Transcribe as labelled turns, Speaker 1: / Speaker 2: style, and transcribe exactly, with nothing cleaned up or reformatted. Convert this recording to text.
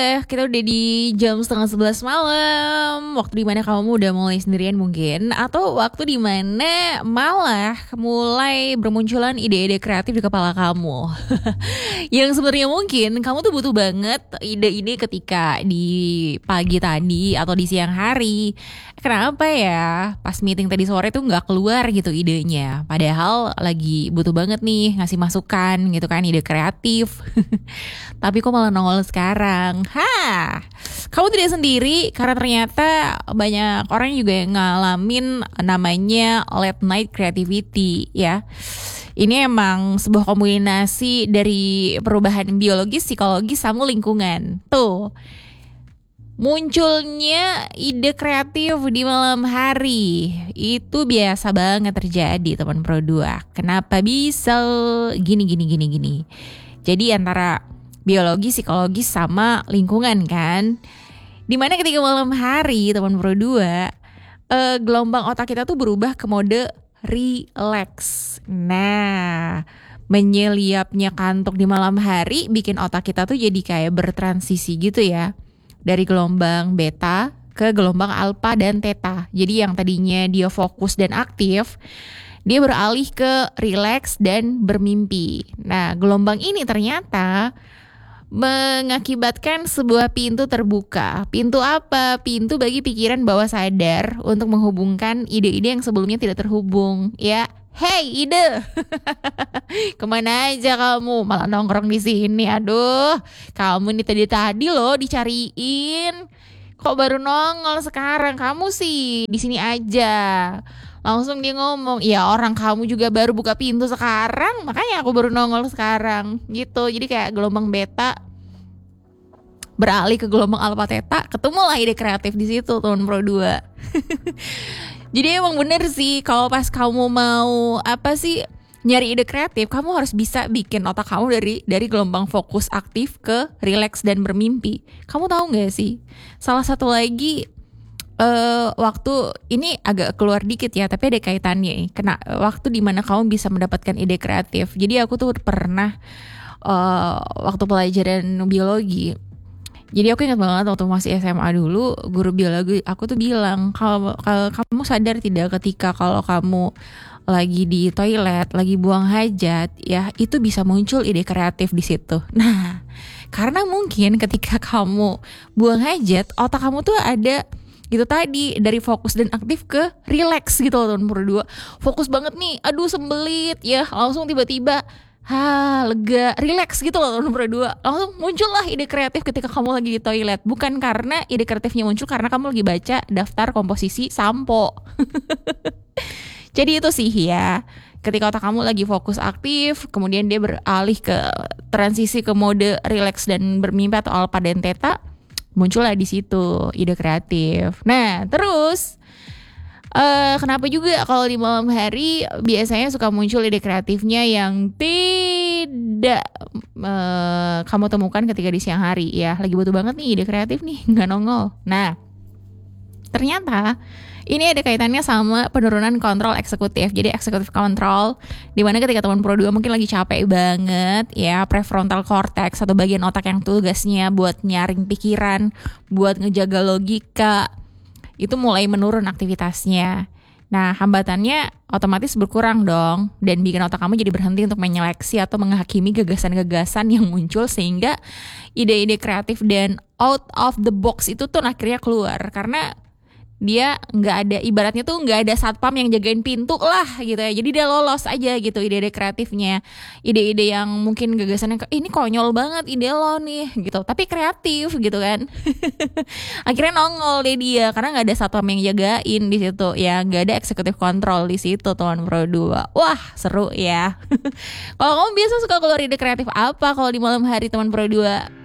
Speaker 1: Eh, kita udah di jam setengah sebelas malam. Waktu dimana kamu udah mulai sendirian mungkin, atau waktu dimana malah mulai bermunculan ide-ide kreatif di kepala kamu. Yang sebenarnya mungkin kamu tuh butuh banget ide ini ketika di pagi tadi atau di siang hari. Kenapa ya? Pas meeting tadi sore tuh nggak keluar gitu idenya. Padahal lagi butuh banget nih ngasih masukan gitu kan, ide kreatif. Tapi kok malah nongol sekarang? Hah, kamu tidak sendiri karena ternyata banyak orang juga yang ngalamin namanya late night creativity ya. Ini emang sebuah kombinasi dari perubahan biologis, psikologis, sama lingkungan. Tuh, munculnya ide kreatif di malam hari itu biasa banget terjadi teman Pro dua. Kenapa bisa gini gini gini gini? Jadi antara biologi, psikologis, sama lingkungan kan. Dimana ketika malam hari teman Pro dua, eh, gelombang otak kita tuh berubah ke mode relax. Nah, menyeliapnya kantuk di malam hari bikin otak kita tuh jadi kayak bertransisi gitu ya, dari gelombang beta ke gelombang alfa dan theta. Jadi yang tadinya dia fokus dan aktif, dia beralih ke relax dan bermimpi. Nah, gelombang ini ternyata mengakibatkan sebuah pintu terbuka. Pintu apa? Pintu bagi pikiran bawah sadar untuk menghubungkan ide-ide yang sebelumnya tidak terhubung. Ya, hey ide, kemana aja kamu? Malah nongkrong di sini. Aduh, kamu nih tadi tadi loh dicariin. Kok baru nongol sekarang? Kamu sih di sini aja. Langsung dia ngomong, ya orang kamu juga baru buka pintu sekarang, makanya aku baru nongol sekarang gitu. Jadi kayak gelombang beta beralih ke gelombang alfa theta, ketemulah ide kreatif di situ teman Pro dua. Jadi emang bener sih, kalau pas kamu mau apa sih nyari ide kreatif, kamu harus bisa bikin otak kamu dari dari gelombang fokus aktif ke relax dan bermimpi. Kamu tahu nggak sih? Salah satu lagi Uh, waktu ini agak keluar dikit ya, tapi ada kaitannya. Kena waktu dimana kamu bisa mendapatkan ide kreatif. Jadi aku tuh pernah uh, waktu pelajaran biologi. Jadi aku ingat banget waktu masih S M A dulu, guru biologi aku tuh bilang, kalau kamu sadar tidak ketika kalau kamu lagi di toilet, lagi buang hajat, ya itu bisa muncul ide kreatif di situ. Nah, karena mungkin ketika kamu buang hajat, otak kamu tuh ada gitu tadi, dari fokus dan aktif ke relax gitu loh teman Pro dua. Fokus banget nih, aduh sembelit ya, langsung tiba-tiba ha lega, relax gitu loh teman Pro dua. Langsung muncullah ide kreatif ketika kamu lagi di toilet. Bukan karena ide kreatifnya muncul karena kamu lagi baca daftar komposisi sampo. Jadi itu sih ya, ketika otak kamu lagi fokus aktif, kemudian dia beralih ke transisi ke mode relax dan bermimpi atau alpha dan theta, muncullah di situ ide kreatif. Nah, terus uh, kenapa juga kalau di malam hari biasanya suka muncul ide kreatifnya yang tidak uh, kamu temukan ketika di siang hari? Ya, lagi butuh banget nih ide kreatif nih, nggak nongol. Nah, ternyata ini ada kaitannya sama penurunan kontrol eksekutif. Jadi eksekutif kontrol, dimana ketika teman Pro dua mungkin lagi capek banget ya, prefrontal cortex atau bagian otak yang tugasnya buat nyaring pikiran, buat ngejaga logika, itu mulai menurun aktivitasnya. Nah, hambatannya otomatis berkurang dong, dan bikin otak kamu jadi berhenti untuk menyeleksi atau menghakimi gagasan-gagasan yang muncul, sehingga ide-ide kreatif dan out of the box itu tuh akhirnya keluar. Karena dia nggak ada, ibaratnya tuh nggak ada satpam yang jagain pintu lah gitu ya. Jadi dia lolos aja gitu ide-ide kreatifnya, ide-ide yang mungkin gagasannya ini konyol banget ide lo nih gitu, tapi kreatif gitu kan. Akhirnya nongol deh dia karena nggak ada satpam yang jagain di situ ya, nggak ada eksekutif kontrol di situ teman Pro dua. Wah seru ya. Kalau kamu biasa suka keluar ide kreatif apa kalau di malam hari teman Pro dua?